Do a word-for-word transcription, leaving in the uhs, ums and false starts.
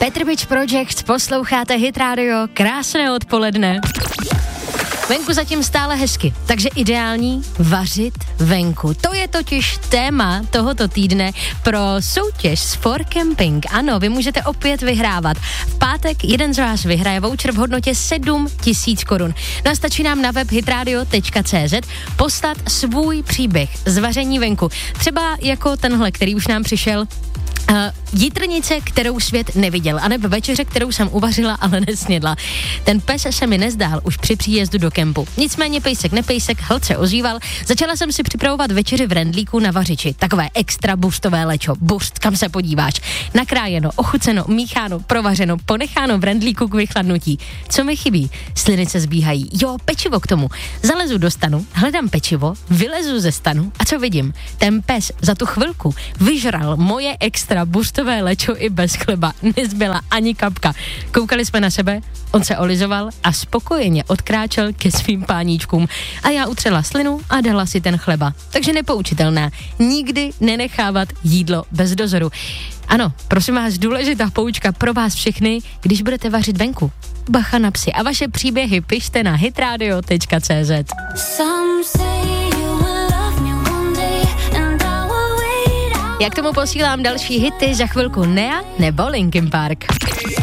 Petr Bič Project, posloucháte Hit Radio, krásné odpoledne. Venku zatím stále hezky, takže ideální vařit venku. To je totiž téma tohoto týdne pro soutěž s For Camping. Ano, vy můžete opět vyhrávat. V pátek jeden z vás vyhraje voucher v hodnotě sedm tisíc korun. No a stačí nám na web hitradio tečka cé zet poslat svůj příběh z vaření venku. Třeba jako tenhle, který už nám přišel. Uh, jitrnice, kterou svět neviděl, anebo večeře, kterou jsem uvařila, ale nesnědla. Ten pes se mi nezdál už při příjezdu do kempu. Nicméně pejsek nepejsek, hlad se ozýval. Začala jsem si připravovat večeři v rendlíku na vařiči. Takové extra buřtové lečo. Buřt, kam se podíváš. Nakrájeno, ochuceno, mícháno, provařeno, ponecháno v rendlíku k vychladnutí. Co mi chybí? Sliny se zbíhají. Jo, pečivo k tomu. Zalezu do stanu, hledám pečivo, vylezu ze stanu a co vidím? Ten pes za tu chvilku vyžral moje extra buřtové lečo i bez chleba. Nezbyla ani kapka. Koukali jsme na sebe, on se olizoval a spokojeně odkráčel ke svým páníčkům. A já utřela slinu a dala si ten chleba. Takže nepoučitelná. Nikdy nenechávat jídlo bez dozoru. Ano, prosím vás, důležitá poučka pro vás všechny, když budete vařit venku. Bacha na psy. A vaše příběhy pište na hitradio tečka cé zet. Jak tomu posílám další hity, za chvilku Nea nebo Linkin Park.